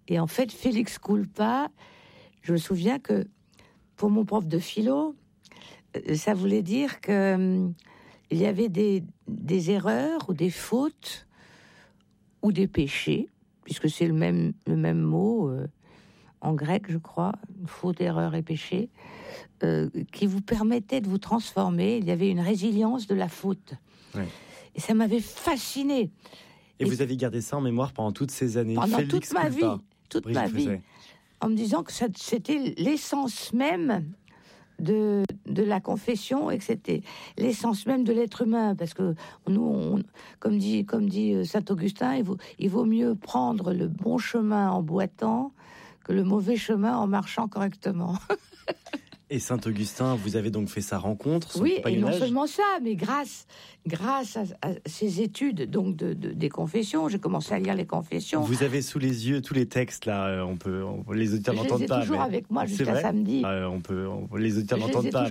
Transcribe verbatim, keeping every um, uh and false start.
Et en fait, Felix culpa, je me souviens que pour mon prof de philo, ça voulait dire que hum, il y avait des, des erreurs ou des fautes ou des péchés, puisque c'est le même, le même mot euh, en grec, je crois, faute, erreur et péché, euh, qui vous permettaient de vous transformer. Il y avait une résilience de la faute. Ouais. Et ça m'avait fasciné. Et, et vous avez gardé ça en mémoire pendant toutes ces années. Pendant Félix toute ma culpa. vie, toute Brigitte ma vie, Fosset. En me disant que ça, c'était l'essence même de, de la confession et que c'était l'essence même de l'être humain, parce que nous, on, comme dit, comme dit saint Augustin, il vaut, il vaut mieux prendre le bon chemin en boitant que le mauvais chemin en marchant correctement. Et saint Augustin, vous avez donc fait sa rencontre, son oui, et non compagnonnage. seulement ça, mais grâce, grâce à, à ces études donc de, de, des confessions, j'ai commencé à lire les confessions. Vous avez sous les yeux tous les textes là, on peut, on, les auditeurs n'entendent pas. Je les ai toujours mais avec moi jusqu'à samedi. Euh, on peut, on, les auditeurs je n'entendent pas. Je les ai